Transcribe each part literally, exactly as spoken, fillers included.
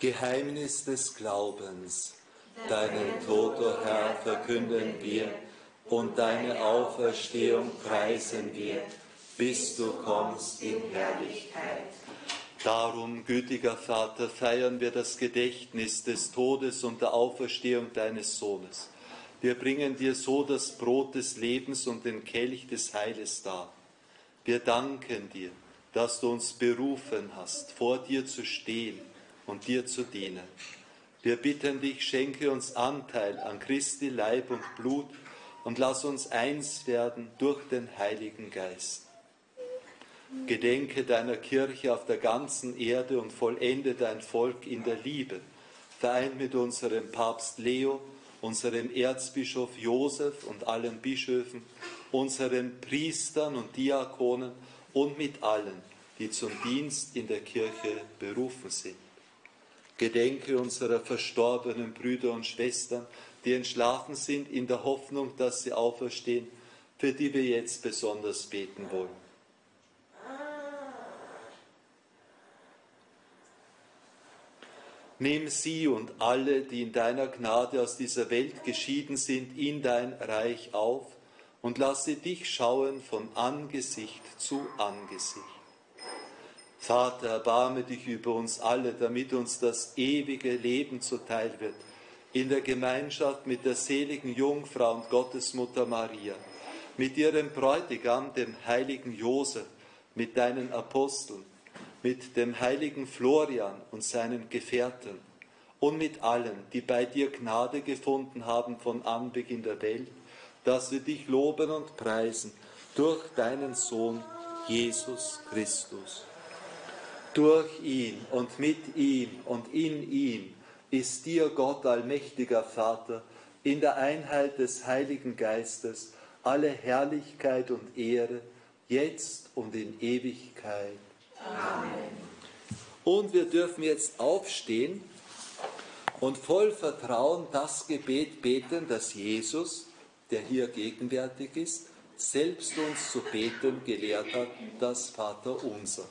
Geheimnis des Glaubens. Deinen Tod, o Herr, verkünden wir und deine Auferstehung preisen wir, bis du kommst in Herrlichkeit. Darum, gütiger Vater, feiern wir das Gedächtnis des Todes und der Auferstehung deines Sohnes. Wir bringen dir so das Brot des Lebens und den Kelch des Heiles dar. Wir danken dir, dass du uns berufen hast, vor dir zu stehen und dir zu dienen. Wir bitten dich, schenke uns Anteil an Christi Leib und Blut und lass uns eins werden durch den Heiligen Geist. Gedenke deiner Kirche auf der ganzen Erde und vollende dein Volk in der Liebe, vereint mit unserem Papst Leo, unserem Erzbischof Josef und allen Bischöfen, unseren Priestern und Diakonen und mit allen, die zum Dienst in der Kirche berufen sind. Gedenke unserer verstorbenen Brüder und Schwestern, die entschlafen sind, in der Hoffnung, dass sie auferstehen, für die wir jetzt besonders beten wollen. Nimm sie und alle, die in deiner Gnade aus dieser Welt geschieden sind, in dein Reich auf und lass sie dich schauen von Angesicht zu Angesicht. Vater, erbarme dich über uns alle, damit uns das ewige Leben zuteil wird, in der Gemeinschaft mit der seligen Jungfrau und Gottesmutter Maria, mit ihrem Bräutigam, dem heiligen Josef, mit deinen Aposteln, mit dem heiligen Florian und seinen Gefährten und mit allen, die bei dir Gnade gefunden haben von Anbeginn der Welt, dass wir dich loben und preisen durch deinen Sohn Jesus Christus. Durch ihn und mit ihm und in ihm ist dir, Gott, allmächtiger Vater, in der Einheit des Heiligen Geistes alle Herrlichkeit und Ehre, jetzt und in Ewigkeit. Amen. Und wir dürfen jetzt aufstehen und voll Vertrauen das Gebet beten, das Jesus, der hier gegenwärtig ist, selbst uns zu beten gelehrt hat, das Vaterunser.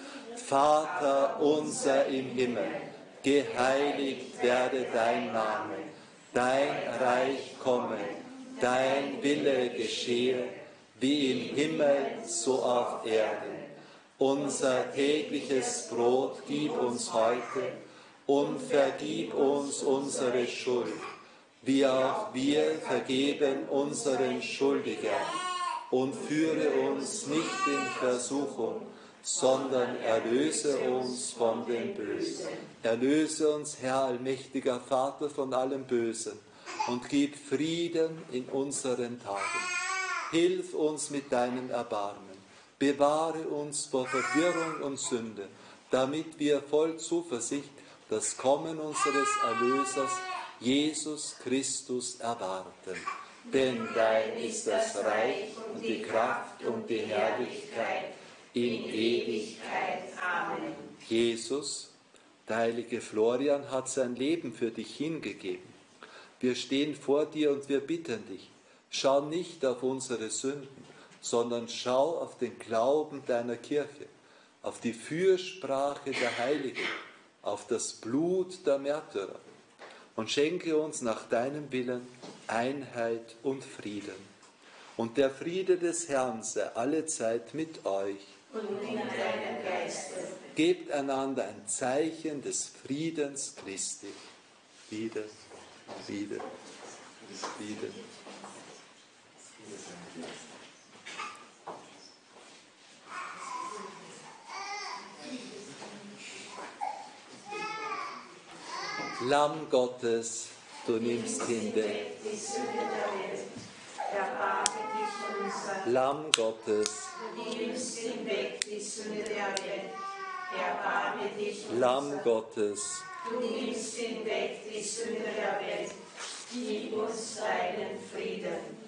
Vater unser im Himmel, geheiligt werde dein Name, dein Reich komme, dein Wille geschehe, wie im Himmel, so auf Erden. Unser tägliches Brot gib uns heute und vergib uns unsere Schuld, wie auch wir vergeben unseren Schuldigern. Und führe uns nicht in Versuchung, sondern erlöse uns von dem Bösen. Erlöse uns, Herr allmächtiger Vater, von allem Bösen und gib Frieden in unseren Tagen. Hilf uns mit deinem Erbarmen. Bewahre uns vor Verwirrung und Sünde, damit wir voll Zuversicht das Kommen unseres Erlösers, Jesus Christus, erwarten. Denn dein ist das Reich und die Kraft und die Herrlichkeit in Ewigkeit. Amen. Jesus, der heilige Florian, hat sein Leben für dich hingegeben. Wir stehen vor dir und wir bitten dich, schau nicht auf unsere Sünden, sondern schau auf den Glauben deiner Kirche, auf die Fürsprache der Heiligen, auf das Blut der Märtyrer und schenke uns nach deinem Willen Einheit und Frieden. Und der Friede des Herrn sei allezeit mit euch. Und mit deinem Geiste. Gebt einander ein Zeichen des Friedens Christi. Friede, Friede, Friede. Lamm Gottes, du nimmst hinweg die Sünde der Welt. Erbarme dich unser. Lamm Gottes, Du nimmst hinweg die Sünde der Welt. Erbarme dich unser. Lamm Gottes, Du nimmst hinweg die Sünde der Welt. Gib uns deinen Frieden.